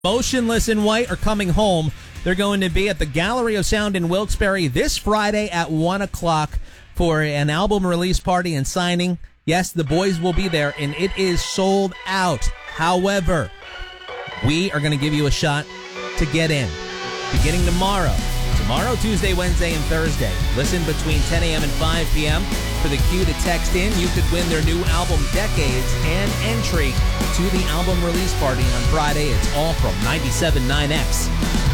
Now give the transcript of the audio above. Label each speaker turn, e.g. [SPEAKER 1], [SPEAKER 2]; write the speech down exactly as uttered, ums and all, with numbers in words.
[SPEAKER 1] Motionless in White are coming home. They're going to be at the Gallery of Sound in Wilkes-Barre this Friday at one o'clock for an album release party and signing. Yes, the boys will be there, and it is sold out. However, we are going to give you a shot to get in beginning tomorrow. Tomorrow, Tuesday, Wednesday, and Thursday. Listen between ten a.m. and five p.m. for the cue to text in. You could win their new album, Decades, and entry to the album release party on Friday. It's all from ninety-seven point nine X.